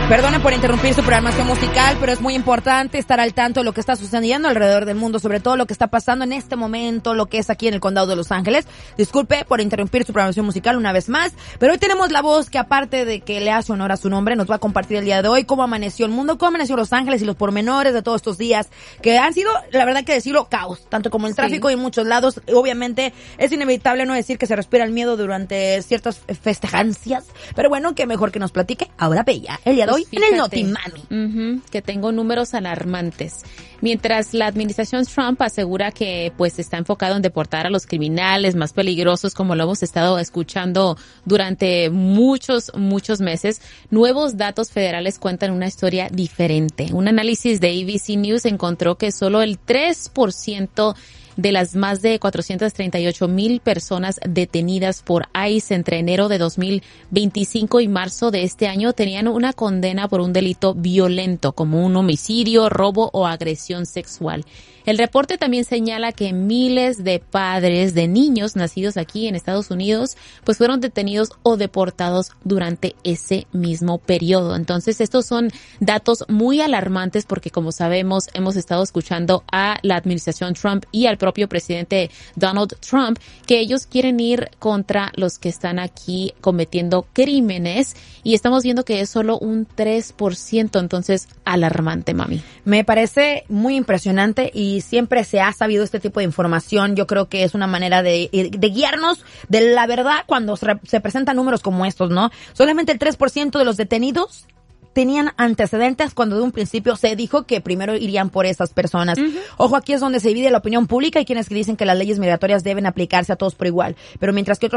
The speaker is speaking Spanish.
Perdonen por interrumpir su programación musical, pero es muy importante estar al tanto de lo que está sucediendo alrededor del mundo, sobre todo lo que está pasando en este momento, lo que es aquí en el condado de Los Ángeles. Disculpe por interrumpir su programación musical una vez más, pero hoy tenemos la voz que, aparte de que le hace honor a su nombre, nos va a compartir el día de hoy cómo amaneció el mundo, cómo amaneció Los Ángeles y los pormenores de todos estos días que han sido, la verdad que decirlo, caos, tanto como el tráfico y en muchos lados. Obviamente es inevitable no decir que se respira el miedo durante ciertas festejancias, pero bueno, que mejor que nos platique ahora Bella, el día de hoy en el Notimami. Que tengo números alarmantes. Mientras la administración Trump asegura que pues está enfocado en deportar a los criminales más peligrosos, como lo hemos estado escuchando durante muchos meses, nuevos datos federales cuentan una historia diferente. Un análisis de ABC News encontró que solo el 3% de las más de 438,000 personas detenidas por ICE entre enero de 2025 y marzo de este año tenían una condena por un delito violento, como un homicidio, robo o agresión sexual. El reporte también señala que miles de padres de niños nacidos aquí en Estados Unidos pues fueron detenidos o deportados durante ese mismo periodo. Entonces, estos son datos muy alarmantes porque, como sabemos, hemos estado escuchando a la administración Trump y al propio presidente Donald Trump que ellos quieren ir contra los que están aquí cometiendo crímenes y estamos viendo que es solo un 3%. Entonces, alarmante, mami. Me parece muy impresionante y siempre se ha sabido este tipo de información. Yo creo que es una manera de guiarnos de la verdad cuando se presentan números como estos, ¿no? Solamente el 3% de los detenidos tenían antecedentes cuando de un principio se dijo que primero irían por esas personas. Ojo, aquí es donde se divide la opinión pública y quienes que dicen que las leyes migratorias deben aplicarse a todos por igual. Pero mientras que otros